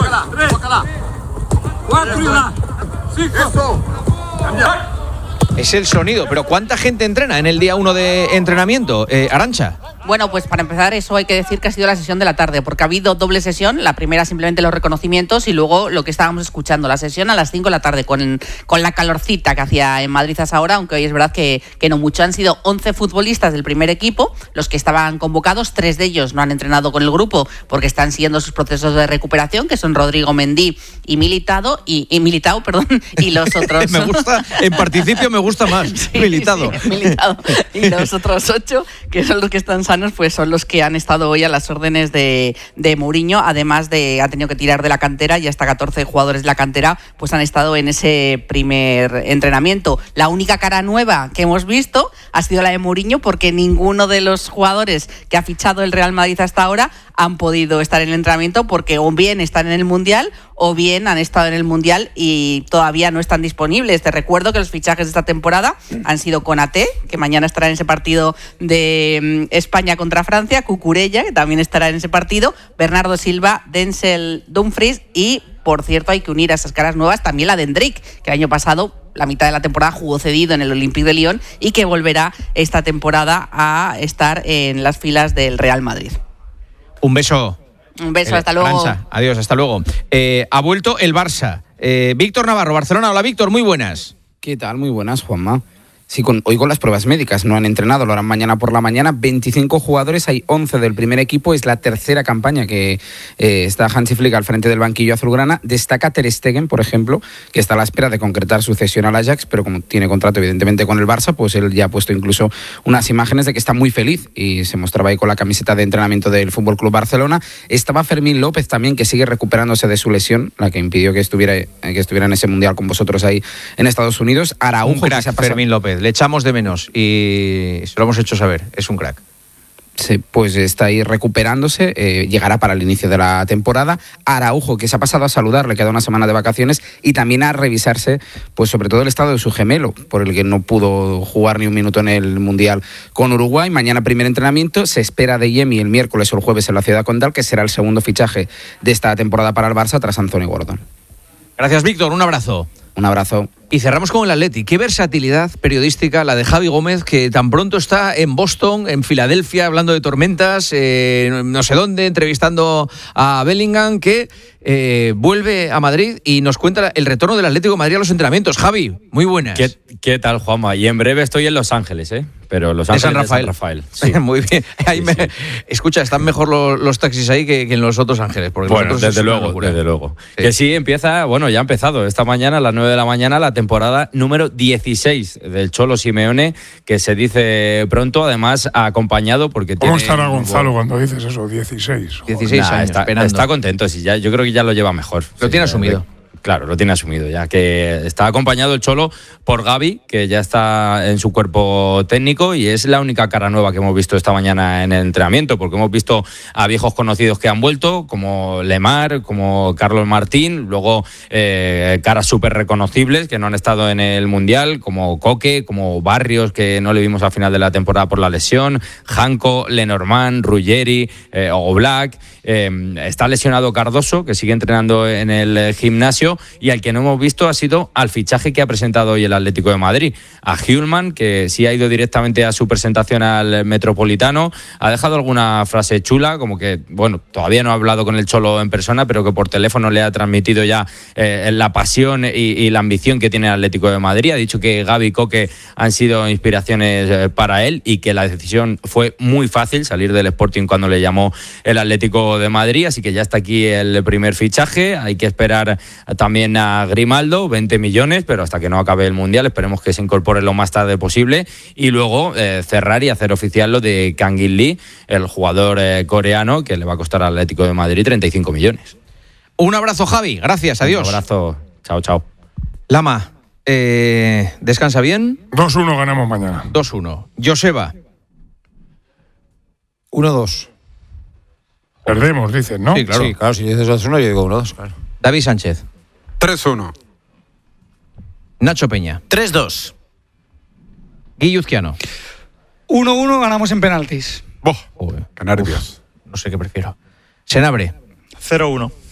Tócala. 4 y 1. 5. Es el sonido, pero ¿cuánta gente entrena en el día 1 de entrenamiento? Arantxa. Bueno, pues para empezar, eso hay que decir que ha sido la sesión de la tarde, porque ha habido doble sesión, la primera simplemente los reconocimientos y luego lo que estábamos escuchando, la sesión a las 5 de la tarde, con la calorcita que hacía en Madrid a esa hora, aunque hoy es verdad que no mucho. Han sido 11 futbolistas del primer equipo, los que estaban convocados, 3 de ellos no han entrenado con el grupo porque están siguiendo sus procesos de recuperación, que son Rodrigo Mendy y Militao, y los otros... Me gusta, en participio me gusta más, sí, Militao. Sí, Militao. Y los otros 8, que son los que están sanos, pues son los que han estado hoy a las órdenes de Mourinho, además de ha tenido que tirar de la cantera y hasta 14 jugadores de la cantera pues han estado en ese primer entrenamiento. La única cara nueva que hemos visto ha sido la de Mourinho, porque ninguno de los jugadores que ha fichado el Real Madrid hasta ahora han podido estar en el entrenamiento, porque o bien están en el Mundial o bien han estado en el Mundial y todavía no están disponibles. Te recuerdo que los fichajes de esta temporada han sido Konaté, que mañana estará en ese partido de España contra Francia, Cucurella, que también estará en ese partido, Bernardo Silva, Denzel Dumfries y, por cierto, hay que unir a esas caras nuevas también la de Endrick, que el año pasado la mitad de la temporada jugó cedido en el Olympique de Lyon y que volverá esta temporada a estar en las filas del Real Madrid. Un beso. Un beso, hasta luego. Arantxa, adiós, hasta luego. Ha vuelto el Barça. Víctor Navarro, Barcelona. Hola, Víctor, muy buenas. ¿Qué tal? Muy buenas, Juanma. Sí, hoy con las pruebas médicas, no han entrenado, lo harán mañana por la mañana. 25 jugadores, hay 11 del primer equipo, es la tercera campaña que está Hansi Flick al frente del banquillo azulgrana. Destaca Ter Stegen, por ejemplo, que está a la espera de concretar su cesión al Ajax, pero como tiene contrato evidentemente con el Barça, pues él ya ha puesto incluso unas imágenes de que está muy feliz y se mostraba ahí con la camiseta de entrenamiento del Fútbol Club Barcelona. Estaba Fermín López también, que sigue recuperándose de su lesión, la que impidió que estuviera en ese Mundial con vosotros ahí en Estados Unidos. Araujo, un crack, Fermín López. Le echamos de menos y se lo hemos hecho saber. Es un crack. Sí, pues está ahí recuperándose, llegará para el inicio de la temporada. Araujo, que se ha pasado a saludar, le queda una semana de vacaciones, y también a revisarse, pues sobre todo el estado de su gemelo, por el que no pudo jugar ni un minuto en el Mundial con Uruguay. Mañana primer entrenamiento, se espera de Yemi el miércoles o el jueves en la Ciudad Condal, que será el segundo fichaje de esta temporada para el Barça tras Anthony Gordon. Gracias, Víctor, un abrazo. Un abrazo. Y cerramos con el Atleti. Qué versatilidad periodística la de Javi Gómez, que tan pronto está en Boston, en Filadelfia, hablando de tormentas, no sé dónde, entrevistando a Bellingham, que vuelve a Madrid y nos cuenta el retorno del Atlético de Madrid a los entrenamientos. Javi, muy buenas. ¿Qué tal, Juanma? Y en breve estoy en Los Ángeles, pero Los Ángeles de San Rafael. Sí. Muy bien. Ahí sí. Escucha, están mejor los taxis ahí que en los otros Ángeles. Porque bueno, desde luego. Sí. Que sí, ya ha empezado esta mañana a las 9 de la mañana la temporada número 16 del Cholo Simeone, que se dice pronto, además acompañado porque ¿Cómo estará Gonzalo cuando dices eso? 16. 16 años, está contento, sí, yo creo que ya lo lleva mejor. Lo tiene asumido. Claro, lo tiene asumido ya, que está acompañado el Cholo por Gavi, que ya está en su cuerpo técnico y es la única cara nueva que hemos visto esta mañana en el entrenamiento, porque hemos visto a viejos conocidos que han vuelto, como Lemar, como Carlos Martín, luego caras súper reconocibles que no han estado en el Mundial, como Coque, como Barrios, que no le vimos al final de la temporada por la lesión, Janko, Lenormand, Ruggeri, Oblak. Está lesionado Cardoso, que sigue entrenando en el gimnasio, y al que no hemos visto ha sido al fichaje que ha presentado hoy el Atlético de Madrid, a Hjulmand, que sí ha ido directamente a su presentación al Metropolitano, ha dejado alguna frase chula, como que, bueno, todavía no ha hablado con el Cholo en persona, pero que por teléfono le ha transmitido ya la pasión y la ambición que tiene el Atlético de Madrid. Ha dicho que Gavi y Coque han sido inspiraciones para él y que la decisión fue muy fácil, salir del Sporting cuando le llamó el Atlético de Madrid, así que ya está aquí el primer fichaje. Hay que esperar también a Grimaldo, 20 millones, pero hasta que no acabe el Mundial esperemos que se incorpore lo más tarde posible, y luego cerrar y hacer oficial lo de Kangin Lee, el jugador coreano, que le va a costar al Atlético de Madrid 35 millones. Un abrazo, Javi, gracias, adiós. Un abrazo, chao. Lama, ¿descansa bien? 2-1 ganamos mañana. 2-1. Joseba. 1-2. Perdemos, dices, ¿no? Sí, claro. Sí, claro, si dices 2-1 yo digo 1-2, claro. David Sánchez. 3-1. Nacho Peña. 3-2. Guilluzquiano. 1-1 ganamos en penaltis. ¡Qué nervios! No sé qué prefiero. Senabre. 0-1.